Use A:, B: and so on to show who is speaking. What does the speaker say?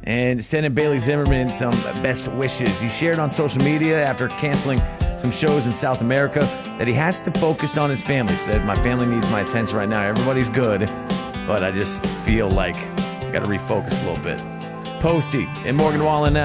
A: and sending Bailey Zimmerman some best wishes. He shared on social media after canceling some shows in South America that he has to focus on his family. He said, my family needs my attention right now. Everybody's good, but I just feel like I got to refocus a little bit. Posty and Morgan Wallen now.